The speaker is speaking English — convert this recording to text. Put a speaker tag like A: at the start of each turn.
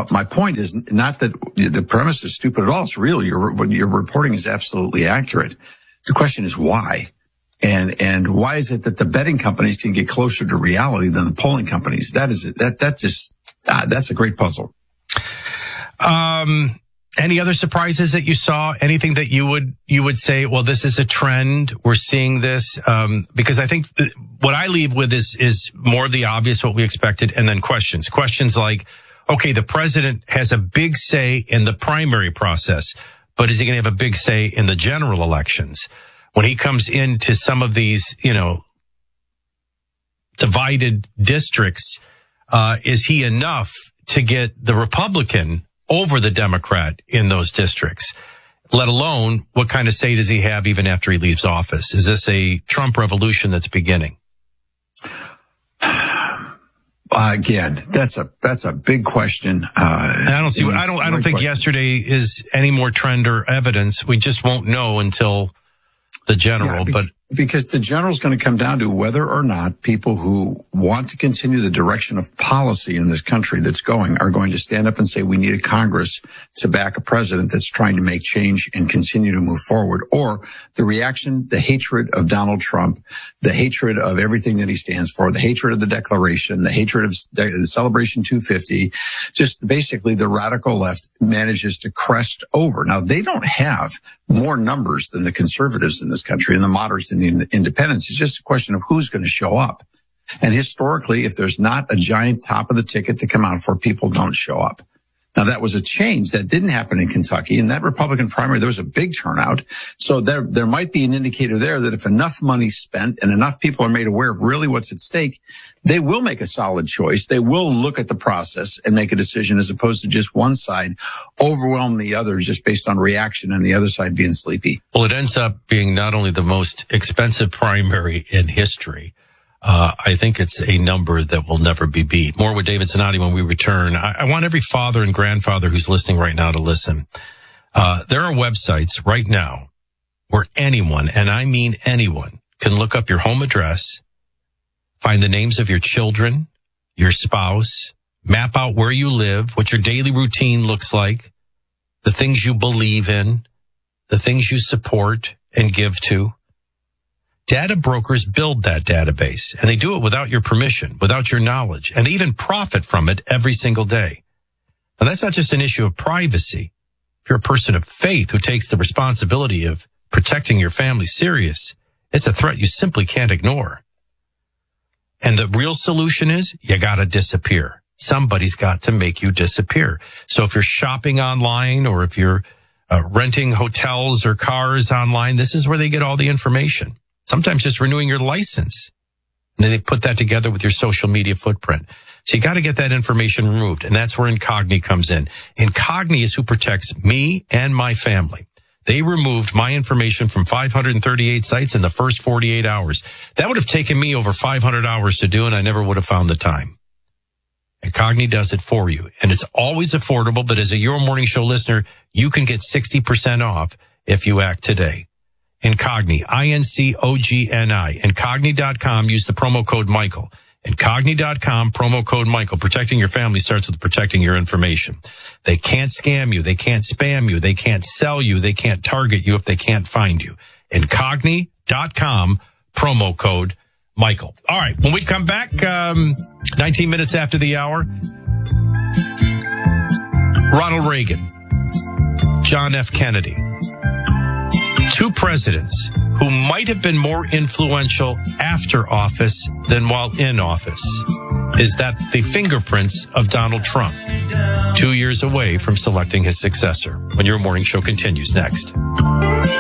A: But my point is not that the premise is stupid at all. It's real. What your reporting is absolutely accurate. The question is why? And why is it that the betting companies can get closer to reality than the polling companies? That's a great puzzle.
B: Any other surprises that you saw? Anything that you would say, well, this is a trend. We're seeing this. Because I think what I leave with is more the obvious, what we expected, and then questions. Questions like, okay, the president has a big say in the primary process, but is he going to have a big say in the general elections? When he comes into some of these, divided districts, is he enough to get the Republican over the Democrat in those districts? Let alone, what kind of say does he have even after he leaves office? Is this a Trump revolution that's beginning?
A: Again, that's a big question.
B: I don't think yesterday is any more trend or evidence. We just won't know until the general, because the general is going to come down to whether or not people who want to continue the direction of policy in this country that's going are going to stand up and say we need a Congress to back a president that's trying to make change and continue to move forward, or the reaction, the hatred of Donald Trump, the hatred of everything that he stands for, the hatred of the Declaration, the hatred of the Celebration 250, just basically the radical left manages to crest over. Now, they don't have more numbers than the conservatives in this country and the moderates and the independents. It's just a question of who's going to show up. And historically, if there's not a giant top of the ticket to come out for, people don't show up. Now, that was a change that didn't happen in Kentucky. In that Republican primary, there was a big turnout. So there might be an indicator there that if enough money's spent and enough people are made aware of really what's at stake, they will make a solid choice. They will look at the process and make a decision, as opposed to just one side overwhelm the other just based on reaction and the other side being sleepy. Well, it ends up being not only the most expensive primary in history, I think it's a number that will never be beat. More with David Zanotti when we return. I want every father and grandfather who's listening right now to listen. There are websites right now where anyone, and I mean anyone, can look up your home address, find the names of your children, your spouse, map out where you live, what your daily routine looks like, the things you believe in, the things you support and give to. Data brokers build that database, and they do it without your permission, without your knowledge, and they even profit from it every single day. Now, that's not just an issue of privacy. If you're a person of faith who takes the responsibility of protecting your family serious, it's a threat you simply can't ignore. And the real solution is you got to disappear. Somebody's got to make you disappear. So if you're shopping online, or if you're renting hotels or cars online, this is where they get all the information. Sometimes just renewing your license. And then they put that together with your social media footprint. So you got to get that information removed. And that's where Incogni comes in. Incogni is who protects me and my family. They removed my information from 538 sites in the first 48 hours. That would have taken me over 500 hours to do, and I never would have found the time. Incogni does it for you. And it's always affordable, but as a Your Morning Show listener, you can get 60% off if you act today. Incogni, Incogni, Incogni.com. Use the promo code Michael. Incogni.com, promo code Michael. Protecting your family starts with protecting your information. They can't scam you. They can't spam you. They can't sell you. They can't target you if they can't find you. Incogni.com, promo code Michael. All right. When we come back, 19 minutes after the hour, Ronald Reagan, John F. Kennedy. Two presidents who might have been more influential after office than while in office. Is that the fingerprints of Donald Trump? 2 years away from selecting his successor. When Your Morning Show continues next.